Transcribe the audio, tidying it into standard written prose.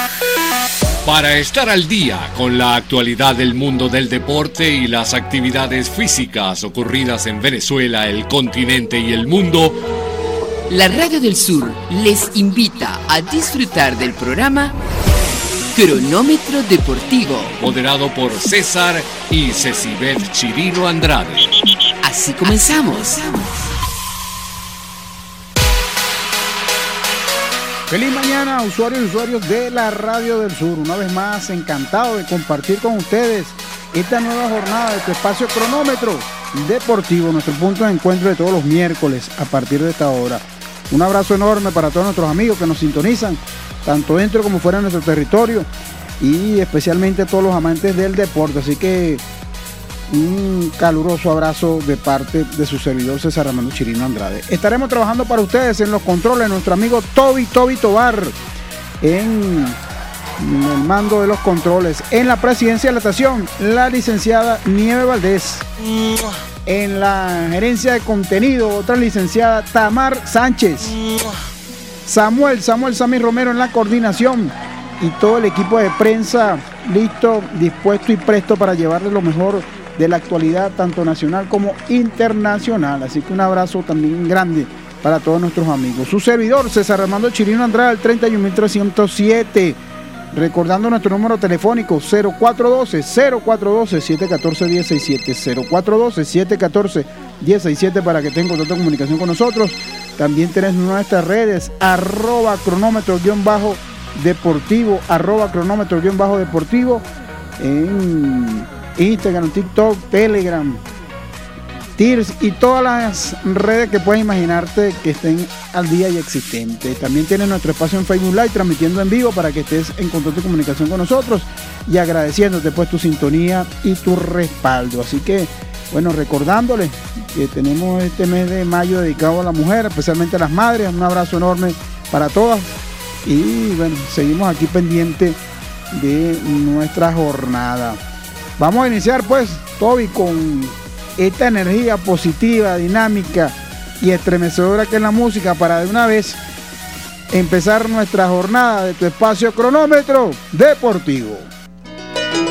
Para estar al día con la actualidad del mundo del deporte y las actividades físicas ocurridas en Venezuela, el continente y el mundo, la Radio del Sur les invita a disfrutar del programa Cronómetro Deportivo, moderado por César y Cecibeth Chirino Andrade. Así comenzamos. Feliz mañana, usuarios y usuarios de la Radio del Sur. Una vez más, encantado de compartir con ustedes esta nueva jornada de tu espacio Cronómetro Deportivo, nuestro punto de encuentro de todos los miércoles a partir de esta hora. Un abrazo enorme para todos nuestros amigos que nos sintonizan, tanto dentro como fuera de nuestro territorio, y especialmente a todos los amantes del deporte. Así que un caluroso abrazo de parte de su servidor César Armando Chirino Andrade. Estaremos trabajando para ustedes en los controles, nuestro amigo Toby Tobar en el mando de los controles. En la presidencia de la estación, la licenciada Nieve Valdés. En la gerencia de contenido, otra licenciada Tamar Sánchez. Samuel Sammy Romero en la coordinación, y todo el equipo de prensa listo, dispuesto y presto para llevarles lo mejor de la actualidad, tanto nacional como internacional. Así que un abrazo también grande para todos nuestros amigos. Su servidor, César Armando Chirino Andrade, el 31307. Recordando nuestro número telefónico 0412-714-1067, 0412-714-1067 para que tengan contacto de comunicación con nosotros. También tenés nuestras redes, @cronómetro_deportivo, @cronómetro_deportivo en Instagram, TikTok, Telegram, Tears y todas las redes que puedas imaginarte que estén al día y existentes. También tienes nuestro espacio en Facebook Live transmitiendo en vivo para que estés en contacto y comunicación con nosotros, y agradeciéndote pues tu sintonía y tu respaldo. Así que bueno, recordándoles que tenemos este mes de mayo dedicado a la mujer, especialmente a las madres. Un abrazo enorme para todas, y bueno, seguimos aquí pendientes de nuestra jornada. Vamos a iniciar pues, Toby, con esta energía positiva, dinámica y estremecedora que es la música, para de una vez empezar nuestra jornada de tu espacio Cronómetro Deportivo.